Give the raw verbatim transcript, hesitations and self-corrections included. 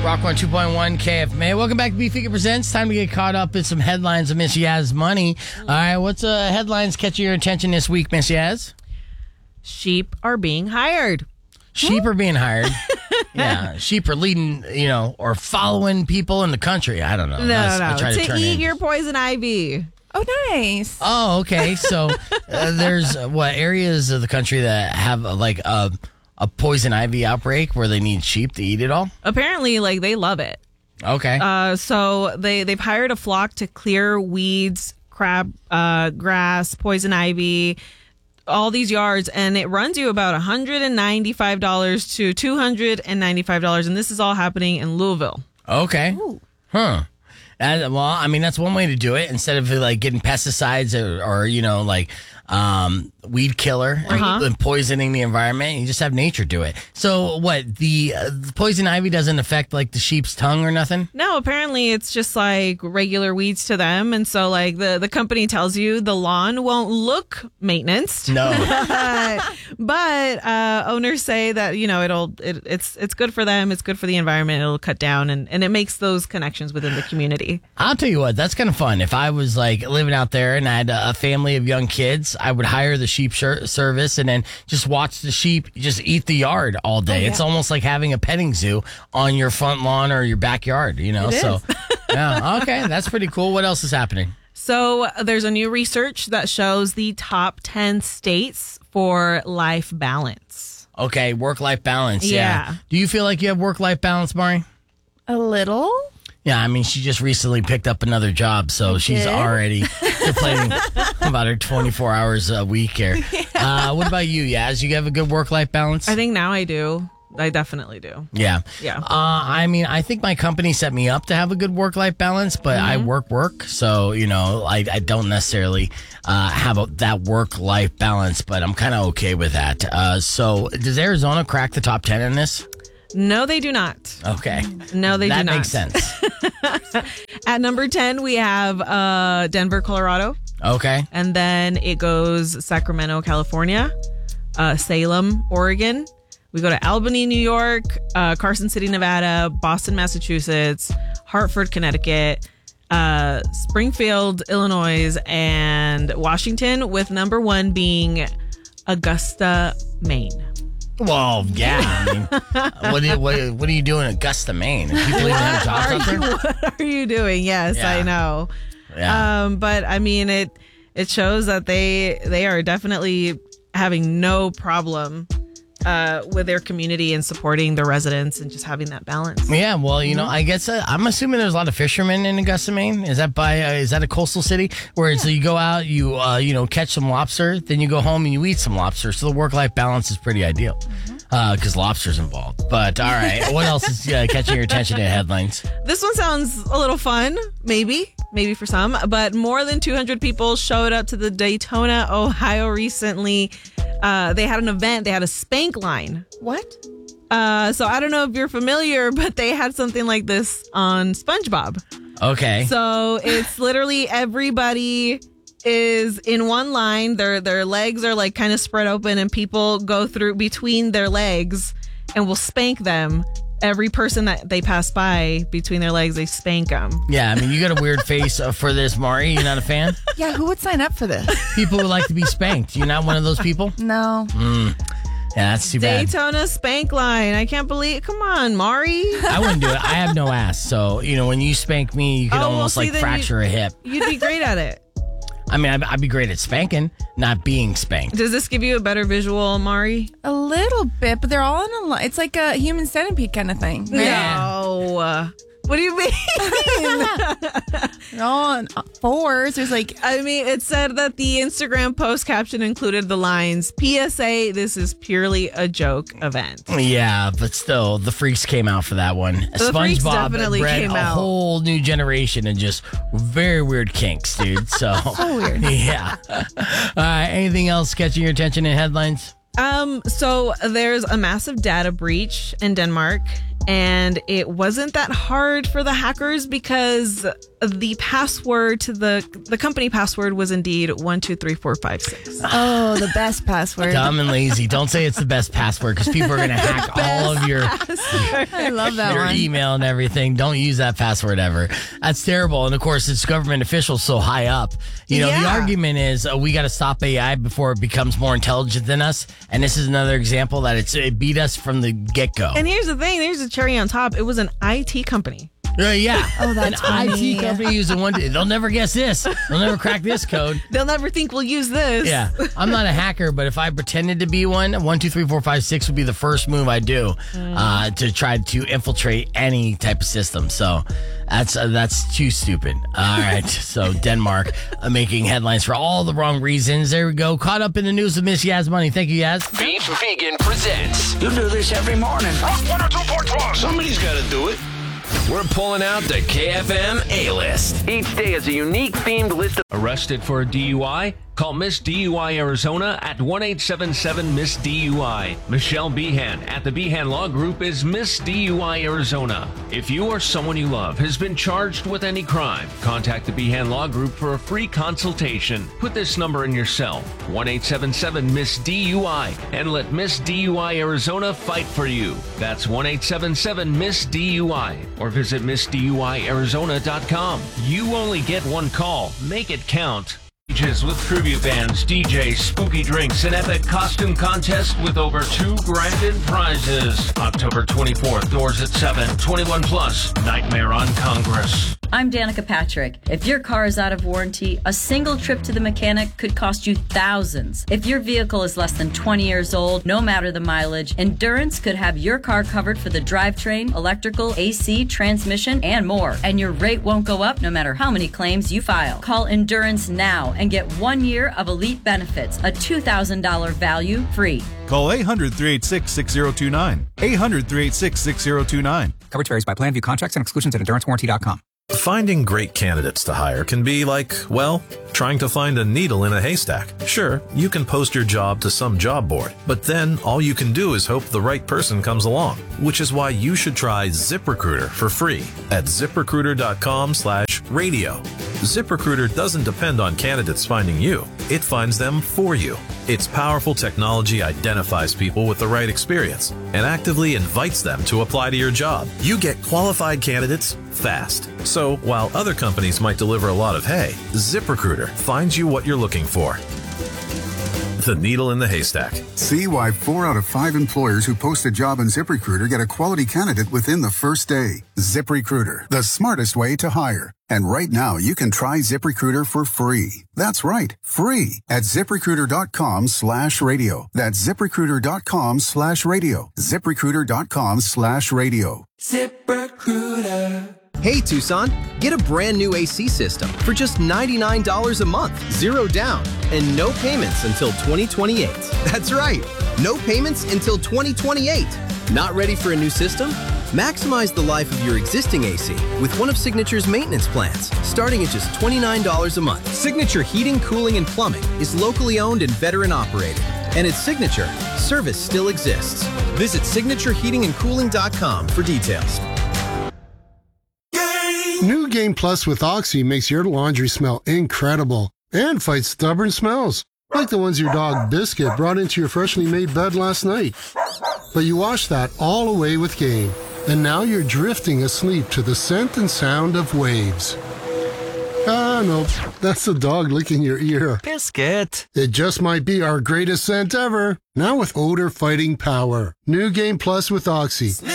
Rock one two point one K F M A. Welcome back to Beefy Presents. Time to get caught up in some headlines of Miss Yaz money. All right, what's uh, headlines catching your attention this week, Miss Yaz? Sheep are being hired. Sheep are being hired. Yeah, sheep are leading, you know, or following people in the country. I don't know. No, That's- no, I try to, turn eat in. your poison ivy. Oh, nice. Oh, okay. So uh, there's uh, what areas of the country that have uh, like a a poison ivy outbreak where they need sheep to eat it all? Apparently, like, they love it. Okay. Uh, so they, they've hired a flock to clear weeds, crab uh, grass, poison ivy, all these yards, and it runs you about one hundred ninety-five dollars to two hundred ninety-five dollars, and this is all happening in Louisville. Okay. Huh. That, well, I mean, that's one way to do it. Instead of like getting pesticides or, or you know, like um, weed killer Uh-huh. and poisoning the environment, you just have nature do it. So what, the, uh, the poison ivy doesn't affect like the sheep's tongue or nothing? No, apparently it's just like regular weeds to them, and so like the, the company tells you the lawn won't look maintenance. No. but but uh, owners say that you know it'll it, it's it's good for them, it's good for the environment, it'll cut down, and, and it makes those connections within the community. I'll tell you what, that's kind of fun. If I was like living out there and I had a family of young kids, I would hire the sheep shir- service and then just watch the sheep just eat the yard all day. Oh, yeah. It's almost like having a petting zoo on your front lawn or your backyard, you know? It so, is. yeah, okay, that's pretty cool. What else is happening? So there's a new research that shows the top ten states for life balance. Okay, work-life balance. Yeah. Yeah. Do you feel like you have work-life balance, Mari? A little? Yeah, I mean, she just recently picked up another job, so she's did? already complaining about her twenty-four hours a week here. Uh, what about you, Yaz? You have a good work-life balance? I think now I do. I definitely do. Yeah. Yeah. Uh, I mean, I think my company set me up to have a good work-life balance, but I work work. So, you know, I, I don't necessarily uh, have a, that work-life balance, but I'm kind of okay with that. Uh, so does Arizona crack the top ten in this? No, they do not. Okay. No, they that do not. makes sense. At number ten, we have uh, Denver, Colorado. Okay. And then it goes Sacramento, California, uh, Salem, Oregon. We go to Albany, New York, uh, Carson City, Nevada, Boston, Massachusetts, Hartford, Connecticut, uh, Springfield, Illinois, and Washington, with number one being Augusta, Maine. Well, yeah. I mean, what, do you, what, what are you doing in Augusta, Maine? People even have jobs out there? What are you doing? Yes, Yeah. I know. Yeah. Um, but I mean, it it shows that they they are definitely having no problem uh, with their community and supporting the residents and just having that balance. Yeah, well, you know, I guess uh, I'm assuming there's a lot of fishermen in Augusta, Maine. Is that by uh, is that a coastal city where so you go out, you uh, you know, catch some lobster, then you go home and you eat some lobster. So the work life balance is pretty ideal because lobster's involved. But all right, what else is uh, catching your attention in headlines? This one sounds a little fun, maybe, maybe for some, but more than two hundred people showed up to the Daytona, Ohio recently. Uh, they had an event. They had a spank line. What? Uh, so I don't know if you're familiar, but they had something like this on SpongeBob. Okay. So it's literally everybody is in one line. Their their legs are like kind of spread open, and people go through between their legs and will spank them. Every person that they pass by between their legs, they spank them. Yeah, I mean, you got a weird face uh, for this, Mari. You're not a fan? Yeah, who would sign up for this? People who like to be spanked. You're not one of those people? No. Yeah, that's too bad. Daytona spank line. I can't believe. Come on, Mari. I wouldn't do it. I have no ass. So, you know, when you spank me, you could Oh, well, almost see, like then fracture you- a hip. You'd be great at it. I mean, I'd, I'd be great at spanking, not being spanked. Does this give you a better visual, Mari? A little bit, but they're all in a line. It's like a human centipede kind of thing. Right? No. Uh, What do you mean? They're all on fours. There's like, I mean, it said that the Instagram post caption included the lines, P S A, this is purely a joke event. Yeah, but still, the freaks came out for that one. The freaks SpongeBob definitely bred came a out. whole new generation and just very weird kinks, dude. So, so weird. yeah. All right, anything else catching your attention in headlines? Um, so there's a massive data breach in Denmark, And it wasn't that hard for the hackers because the password to the the company password was indeed one two three four five six. Oh, the best password. Dumb and lazy. Don't say it's the best password because people are going to hack all of your, I love that your one. email and everything. Don't use that password ever. That's terrible. And of course, it's government officials so high up. You know, the Yeah. argument is uh, we got to stop A I before it becomes more intelligent than us. And this is another example that it's, it beat us from the get go. And here's the thing, there's a cherry on top. It was an I T company. Uh, yeah. Oh, that's An I T funny. company using one. They'll never guess this. They'll never crack this code. They'll never think we'll use this. Yeah, I'm not a hacker, but if I pretended to be one, one, two, three, four, five, six would be the first move I do uh, to try to infiltrate any type of system. So that's uh, that's too stupid. All right, so Denmark uh, making headlines for all the wrong reasons. There we go. Caught up in the news with Miss Yaz Money. Thank you, Yaz. Beef Vegan presents. You do this every morning. one oh two point one. Somebody's got to do it. We're pulling out the K F M A-list. Each day is a unique themed list of... Arrested for a D U I? Call Miss D U I Arizona at one eight seven seven Miss D U I. Michelle Behan at the Behan Law Group is Miss D U I Arizona. If you or someone you love has been charged with any crime, contact the Behan Law Group for a free consultation. Put this number in your cell, one eight seven seven Miss D U I, and let Miss D U I Arizona fight for you. That's one eight seven seven Miss D U I, or visit miss d u i arizona dot com. You only get one call. Make it count. With tribute bands, D Js, spooky drinks, an epic costume contest with over two grand in prizes. October twenty-fourth, doors at seven, twenty-one plus, Nightmare on Congress. I'm Danica Patrick. If your car is out of warranty, a single trip to the mechanic could cost you thousands. If your vehicle is less than twenty years old, no matter the mileage, Endurance could have your car covered for the drivetrain, electrical, A C, transmission, and more. And your rate won't go up no matter how many claims you file. Call Endurance now and get one year of elite benefits, a two thousand dollars value free. Call eight hundred, three eight six, six zero two nine. eight hundred, three eight six, six zero two nine. Coverage varies by plan. View contracts and exclusions at endurance warranty dot com. Finding great candidates to hire can be like, well, trying to find a needle in a haystack. Sure, you can post your job to some job board, but then all you can do is hope the right person comes along, which is why you should try ZipRecruiter for free at ZipRecruiter.com slash radio. ZipRecruiter doesn't depend on candidates finding you. It finds them for you. Its powerful technology identifies people with the right experience and actively invites them to apply to your job. You get qualified candidates fast. So while other companies might deliver a lot of hay, ZipRecruiter finds you what you're looking for. The needle in the haystack. See why four out of five employers who post a job on ZipRecruiter get a quality candidate within the first day. ZipRecruiter, the smartest way to hire. And right now, you can try ZipRecruiter for free. That's right, free at ZipRecruiter.com slash radio. That's ZipRecruiter.com slash radio. ZipRecruiter.com slash radio. ZipRecruiter. Hey Tucson, get a brand new A C system for just ninety-nine dollars a month, zero down, and no payments until twenty twenty-eight. That's right, no payments until twenty twenty-eight. Not ready for a new system? Maximize the life of your existing A C with one of Signature's maintenance plans, starting at just twenty-nine dollars a month. Signature Heating, Cooling, and Plumbing is locally owned and veteran operated. And at Signature, service still exists. Visit signature heating and cooling dot com for details. New Game Plus with Oxy makes your laundry smell incredible and fights stubborn smells, like the ones your dog Biscuit brought into your freshly made bed last night. But you washed that all away with Game, and now you're drifting asleep to the scent and sound of waves. Ah, no, that's the dog licking your ear. Biscuit. It just might be our greatest scent ever, now with odor-fighting power. New Game Plus with Oxy.